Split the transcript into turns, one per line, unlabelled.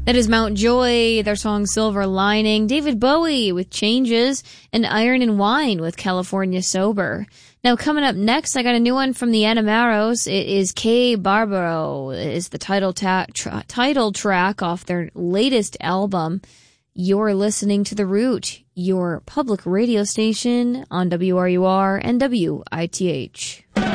That is Mount Joy, their song Silver Lining, David Bowie with Changes, and Iron and Wine with California Sober. Now coming up next, I got a new one from the Animaros. It is Kay Barbaro is the title track off their latest album. You're listening to The Root, your public radio station on WRUR and WITH.